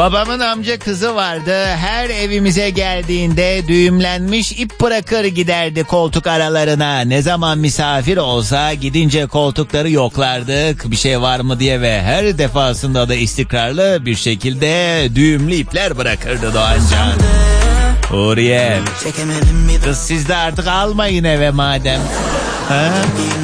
Babamın amca kızı vardı. Her evimize geldiğinde düğümlenmiş ip bırakır giderdi koltuk aralarına. Ne zaman misafir olsa gidince koltukları yoklardık bir şey var mı diye ve her defasında da istikrarlı bir şekilde düğümlü ipler bırakırdı Doğancan. Huriye, kız siz de artık almayın eve madem. Ha?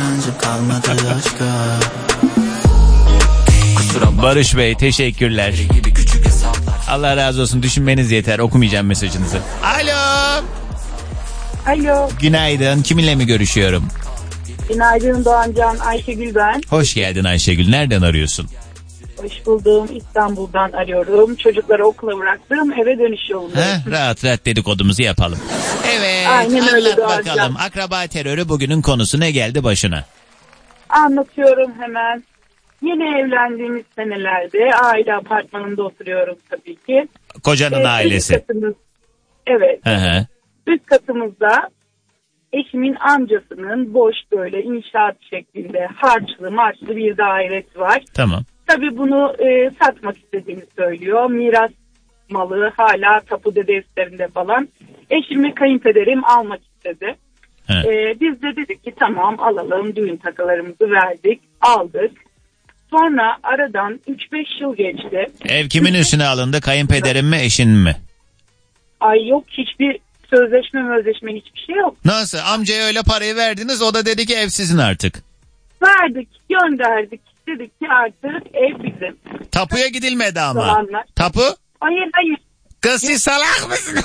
Barış Bey teşekkürler. Allah razı olsun, düşünmeniz yeter, okumayacağım mesajınızı. Alo. Alo. Günaydın, kiminle mi görüşüyorum? Günaydın Doğancan, Ayşegül ben. Hoş geldin Ayşegül, nereden arıyorsun? Hoş buldum, İstanbul'dan arıyorum. Çocukları okula bıraktım, eve dönüş yolundayım. Rahat rahat dedikodumuzu yapalım. Evet, aynen öyle anlat Doğancan. bakalım. Akraba terörü bugünün konusu, ne geldi başına? Anlatıyorum hemen. Yeni evlendiğimiz senelerde aile apartmanında oturuyoruz tabii ki. Kocanın ailesi. Üst katımız, evet. Hı. Üst katımızda eşimin amcasının boş böyle inşaat şeklinde harçlı marçlı bir dairesi var. Tamam. Tabii bunu satmak istediğini söylüyor. Miras malı hala tapu defterinde falan. Eşim ve kayınpederim almak istedi. Biz de dedik ki tamam alalım, düğün takılarımızı verdik, aldık. Sonra aradan 3-5 yıl geçti. Ev kimin üstüne alındı? Kayınpederin mi, eşin mi? Ay yok, hiçbir sözleşme hiçbir şey yok. Nasıl? Amcaya öyle parayı verdiniz, o da dedi ki ev sizin artık. Verdik, gönderdik. Dedik ki artık ev bizim. Tapuya gidilmedi ama. Zamanlar. Tapu? Hayır. Kız siz salak mısın?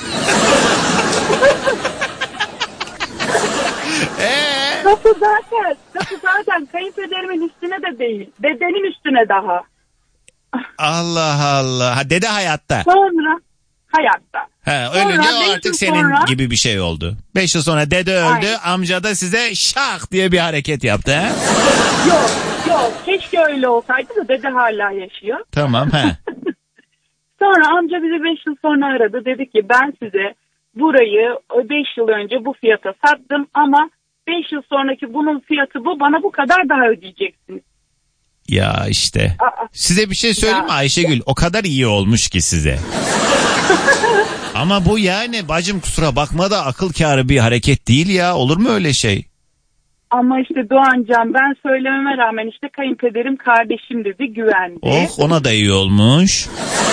Tapu zaten kayınpederimin üstüne de değil. Dedenin üstüne daha. Allah Allah. Ha, dede hayatta. Sonra hayatta. Ölünce sonra, o artık senin gibi bir şey oldu. 5 yıl sonra dede öldü. Aynen. Amca da size şak diye bir hareket yaptı. He? Yok. Keşke öyle olsaydı da dede hala yaşıyor. Tamam. Sonra amca bizi 5 yıl sonra aradı. Dedi ki ben size burayı 5 yıl önce bu fiyata sattım ama 5 yıl sonraki bunun fiyatı bu. Bana bu kadar daha ödeyeceksiniz. Ya işte. Size bir şey söyleyeyim mi Ayşegül? O kadar iyi olmuş ki size. Ama bu yani bacım kusura bakma da akıl kârı bir hareket değil ya. Olur mu öyle şey? Ama işte Doğancan ben söylememe rağmen işte kayınpederim kardeşim dedi, güvendi. Oh, ona da iyi olmuş.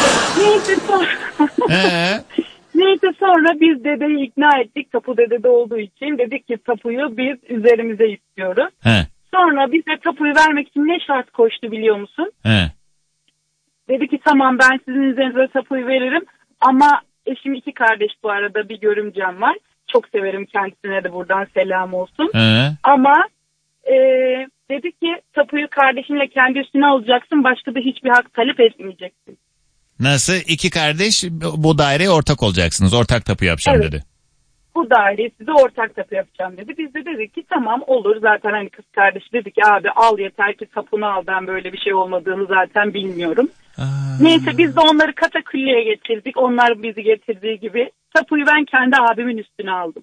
Neyse sonra biz dedeyi ikna ettik, tapu dedede olduğu için. Dedik ki tapuyu biz üzerimize istiyoruz. Sonra bize tapuyu vermek için ne şart koştu biliyor musun? Dedi ki tamam ben sizin üzerinize tapuyu veririm ama eşim 2 kardeş, bu arada bir görümcem var. Çok severim kendisine de buradan selam olsun. Ama dedi ki tapuyu kardeşinle kendi üstüne alacaksın, başka da hiçbir hak talep etmeyeceksin. Nasıl? 2 kardeş bu daireye ortak olacaksınız. Ortak tapu yapacağım dedi. Bu daireyi size ortak tapu yapacağım dedi. Biz de dedik ki tamam olur, zaten hani kız kardeşi dedik ki abi al yeter ki tapunu al, ben böyle bir şey olmadığını zaten bilmiyorum. Neyse biz de onları katakulliye getirdik. Onlar bizi getirdiği gibi tapuyu ben kendi abimin üstüne aldım.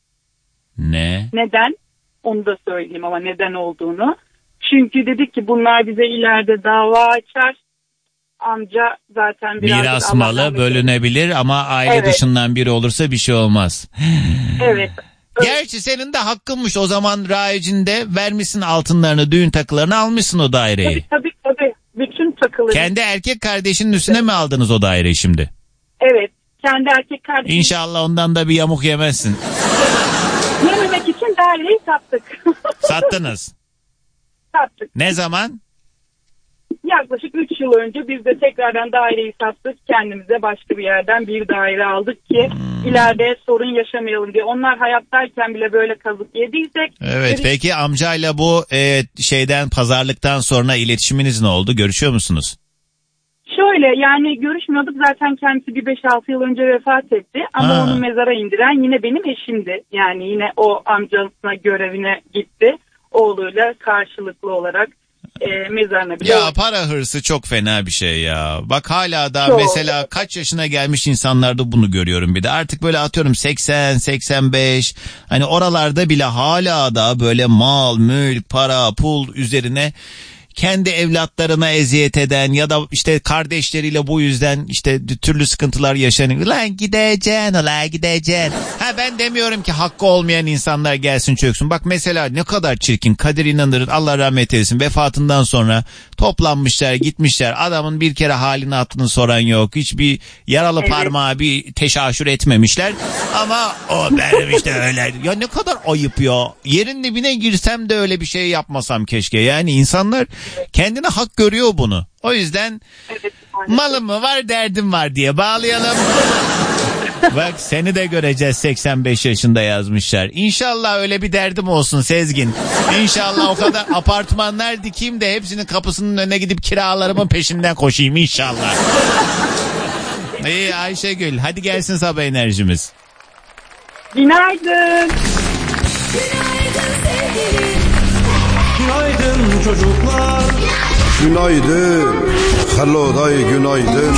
Ne? Neden? Onu da söyleyeyim ama neden olduğunu. Çünkü dedik ki bunlar bize ileride dava açar. Amca zaten biraz miras malı bölünebilir ama aile dışından biri olursa bir şey olmaz. Evet. Gerçi senin de hakkınmış o zaman, rayicinde vermişsin altınlarını, düğün takılarını almışsın o daireyi. Tabii. Bütün takıları. Kendi erkek kardeşinin üstüne mi aldınız o daireyi şimdi? Evet. Kendi erkek kardeşim. İnşallah ondan da bir yamuk yemezsin. Yememek için daireyi sattık. Sattınız. Sattık. Ne zaman? Yaklaşık 3 yıl önce biz de tekrardan daireyi sattık. Kendimize başka bir yerden bir daire aldık ki ileride sorun yaşamayalım diye. Onlar hayattayken bile böyle kazık yediysek. Evet, peki amcayla bu pazarlıktan sonra iletişiminiz ne oldu? Görüşüyor musunuz? Şöyle yani görüşmüyorduk, zaten kendisi bir 5-6 yıl önce vefat etti. Ama onu mezara indiren yine benim eşimdi. Yani yine o amcasına görevine gitti. Oğluyla karşılıklı olarak mezarına bile. Ya para hırsı çok fena bir şey ya. Bak hala da mesela kaç yaşına gelmiş insanlarda bunu görüyorum bir de. Artık böyle atıyorum 80, 85 hani oralarda bile hala da böyle mal, mülk, para, pul üzerine kendi evlatlarına eziyet eden ya da işte kardeşleriyle bu yüzden işte türlü sıkıntılar yaşanıyor. Lan gideceksin. Ben demiyorum ki hakkı olmayan insanlar gelsin çöksün. Bak mesela ne kadar çirkin. Kadir İnanır'ın Allah rahmet eylesin vefatından sonra toplanmışlar gitmişler. Adamın bir kere halini hatırını soran yok. Hiçbir yaralı parmağı bir teşaşür etmemişler. Ama o benim işte öyle. Ya ne kadar ayıp ya. Yerin dibine girsem de öyle bir şey yapmasam keşke. Yani insanlar kendine hak görüyor bunu. O yüzden malım mı var derdim var diye bağlayalım. Bak seni de göreceğiz 85 yaşında yazmışlar. İnşallah öyle bir derdim olsun Sezgin. İnşallah o kadar apartmanlar dikeyim de hepsinin kapısının önüne gidip kiralarımın peşinden koşayım inşallah. İyi Ayşegül hadi gelsin sabah enerjimiz. Günaydın. Günaydın sevgilim. Günaydın çocuklar. Günaydın. Hello day günaydın.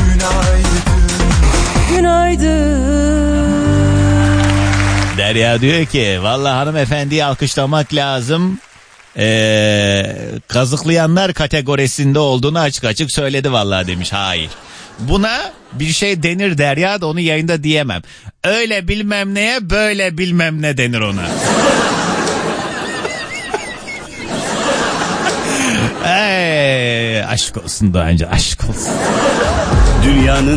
Günaydın. Derya diyor ki vallahi hanımefendiyi alkışlamak lazım. Kazıklayanlar kategorisinde olduğunu açık açık söyledi vallahi demiş. Hayır. Buna bir şey denir Derya da onu yayında diyemem. Öyle bilmem neye böyle bilmem ne denir ona. Aşk olsun Doğancı aşk olsun. Dünyanın